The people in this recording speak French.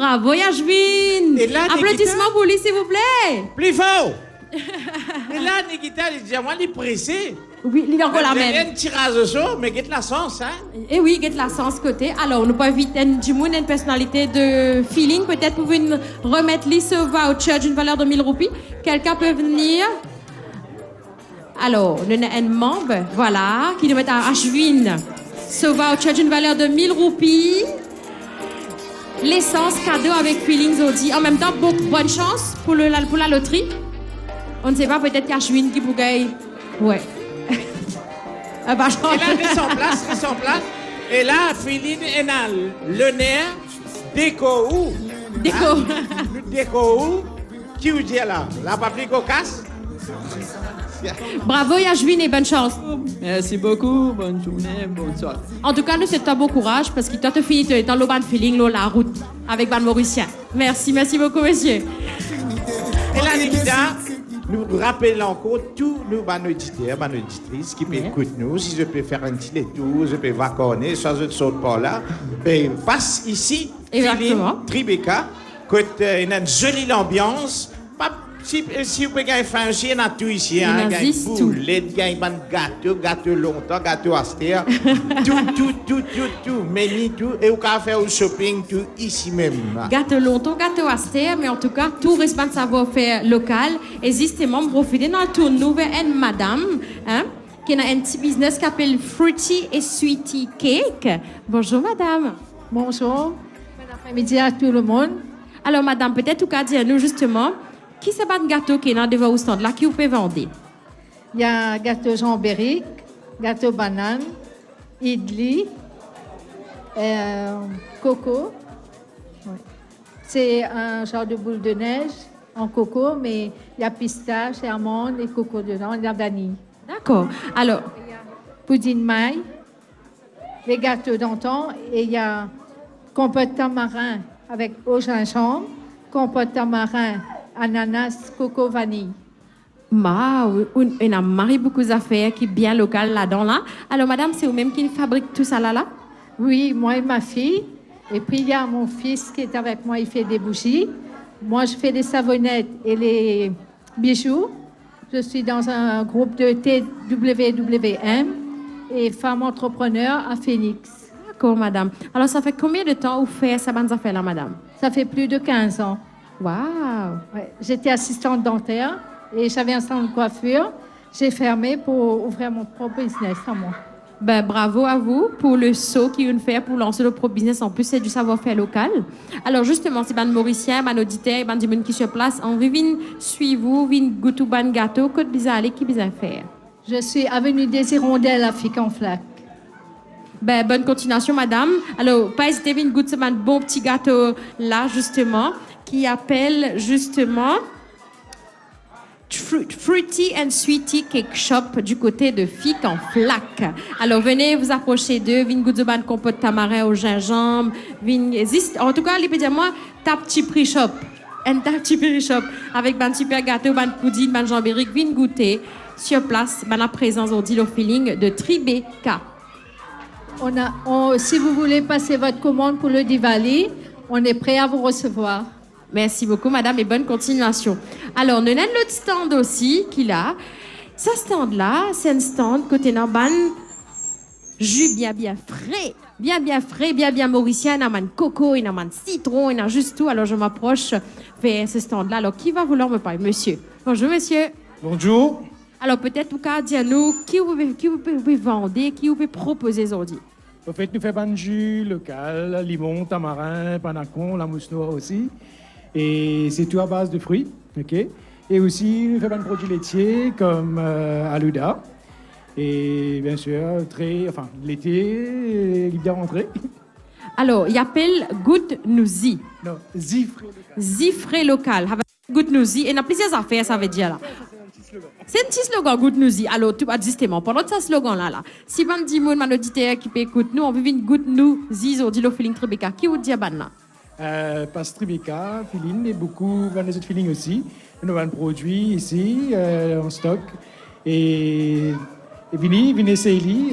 Bravo, Yashvin. Et là, applaudissements pour lui, s'il vous plaît. Plus fort. Et là, Nikita, il dit, moi, il est pressé. Oui, il est encore la Il y a même. un tirage au sort, mais get la sens, hein. Et oui, get la sens côté. Alors, nous pas inviter une personnalité de feeling. Peut-être pour venir remettre lui ce voucher d'une valeur de 1000 roupies. Quelqu'un peut venir. Alors, nous avons un membre, voilà, qui nous met à Ashwin ce voucher d'une valeur de 1000 roupies. L'essence cadeau avec Feelings Audi. En même temps, bonne chance pour la loterie. On ne sait pas, peut-être qu'Ashwin qui pour gagner. Ouais. Et là, reste en place. Et là, Féline Enal, le nerf, déco où? Déco. Hein? Déco où? Qui vous dit là? La papier cocasse? Bravo Yashvin et bonne chance. Merci beaucoup, bonne journée, bonne soirée. En tout cas, nous c'est un bon courage parce que toi tu finis dans le ban feeling la route avec ban Mauricien. Merci beaucoup monsieur. Et là, Nikita, nous rappelons encore tous nos auditeurs, nos auditrices qui écoutent nous. Si je peux faire un petit détour, je peux vacancer, soit je ne saute pas là, ben passe ici, exactement. Tribeca, côté une jolie ambiance. Si vous pouvez faire un chien, il y a tout ici. Il y a des boulettes, il y a des gâteaux longtemps, gâteaux astères. tout. Menu, tout. Et vous pouvez faire un shopping, tout ici même. Gâteau longtemps, gâteau astère, mais en tout cas, tout respect de savoir-faire local. Et justement, profiter dans le tour nouveau une madame, hein, qui a un petit business qui s'appelle Fruity et Sweetie Cake. Bonjour madame. Bonjour. Bon après-midi à tout le monde. Alors madame, peut-être vous pouvez dire nous justement, qui c'est un gâteau qui est dans devant au stand là, qui vous peut vendre? Il y a gâteau jambérique, gâteau banane, idli, coco. Ouais. C'est un genre de boule de neige en coco, mais il y a pistache, et amande et coco dedans, il y a vanille. D'accord. Alors, Pudding maille, les gâteaux d'antan, et il y a compote tamarin avec au gingembre, compote tamarin, ananas, coco, vanille. on a marié beaucoup d'affaires qui sont bien locales là-dedans. Là. Alors, madame, c'est vous-même qui fabrique tout ça là? Oui, moi et ma fille. Et puis, il y a mon fils qui est avec moi, il fait des bougies. Moi, je fais les savonnettes et les bijoux. Je suis dans un groupe de TWWM et femmes entrepreneurs à Phoenix. D'accord, madame. Alors, ça fait combien de temps vous faites ça, bonnes affaires là, madame? Ça fait plus de 15 ans. Wow! Ouais, j'étais assistante dentaire et j'avais un salon de coiffure. J'ai fermé pour ouvrir mon propre business à moi. Ben, bravo à vous pour le saut qu'il vient de faire pour lancer le propre business. En plus, c'est du savoir-faire local. Alors, justement, c'est ban Mauricien, ban auditeur, ban gens qui se place. On veut suivre vous, vin goûter ban gâteau. Côte bizarre, aller, qui bizarre faire? Je suis avenue des Hirondelles à Fic-en-Flac. Ben, bonne continuation, madame. Alors, pas hésiter à goûter ce bon petit gâteau là, justement, qui appelle justement Fruity and Sweetie Cake Shop du côté de Fic-en-Flac. Alors, venez vous approcher d'eux, vin goûter ban compote tamarin au gingembre, en tout cas, les peut dire moi, ta petit prix shop. Un petit prix shop avec ban super gâteau, ban pudding, ban jambérique, vin goûter sur place, ban la présence au deal feeling de Tribeca. Si vous voulez passer votre commande pour le Diwali, on est prêt à vous recevoir. Merci beaucoup, madame, et bonne continuation. Alors, nous avons l'autre stand aussi qu'il a. Ce stand-là, c'est un stand côté Namban, jus bien frais. Bien mauricien. Il y a un coco, il y a un citron, il y a juste tout. Alors, je m'approche vers ce stand-là. Alors, qui va vouloir me parler? Monsieur. Bonjour, monsieur. Bonjour. Alors, peut-être, vous pouvez dire-nous qui vous pouvez vendre, qui vous pouvez proposer aujourd'hui. En fait, nous faisons un jus local, limon, tamarin, panacon, la mousse noire aussi. Et c'est tout à base de fruits. Ok. Et aussi, nous faisons un produit laitier comme Aluda. Et bien sûr, l'été, il est bien rentré. Alors, il appelle Good Nouzi. Non, Zifré local. Zifré local. Good Nouzi. Et il y a plusieurs affaires, ça veut dire là. C'est un petit slogan, Good Nouzi. Alors, tu vas justement, pendant ce slogan-là, si vous dit mon auditeur qui peut écouter nous, on veut une Good Nouzi, on dit le feeling Tribeca. Qui vous dit à ban là? Pas Tribeca, feeling, et beaucoup des autres feelings aussi. Nous avons un produit ici, en stock. Et venez essayer.